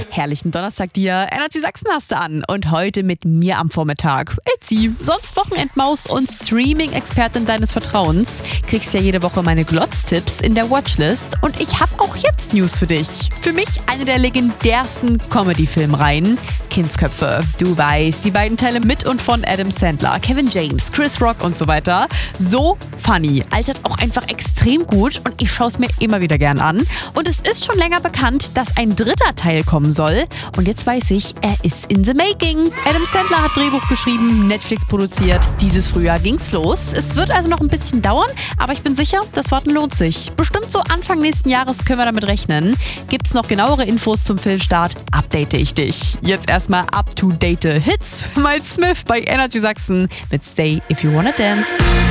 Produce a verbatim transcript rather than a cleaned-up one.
Herrlichen Donnerstag dir. Energy Sachsen hast du an. Und heute mit mir am Vormittag. Itzy. Sonst Wochenendmaus und Streaming-Expertin deines Vertrauens. Kriegst ja jede Woche meine Glotz-Tipps in der Watchlist. Und ich habe auch jetzt News für dich. Für mich eine der legendärsten Comedy-Filmreihen. Kindsköpfe. Du weißt, die beiden Teile mit und von Adam Sandler, Kevin James, Chris Rock und so weiter. So funny. Altert auch einfach extrem gut und ich schaue es mir immer wieder gern an. Und es ist schon länger bekannt, dass ein dritter Teil kommen soll. Und jetzt weiß ich, er ist in the making. Adam Sandler hat Drehbuch geschrieben, Netflix produziert. Dieses Frühjahr ging's los. Es wird also noch ein bisschen dauern, aber ich bin sicher, das Warten lohnt sich. Bestimmt so Anfang nächsten Jahres können wir damit rechnen. Gibt's noch genauere Infos zum Filmstart, update ich dich. Jetzt erstmal up-to-date Hits. Miles Smith bei Energy Sachsen mit Stay If You Wanna Dance.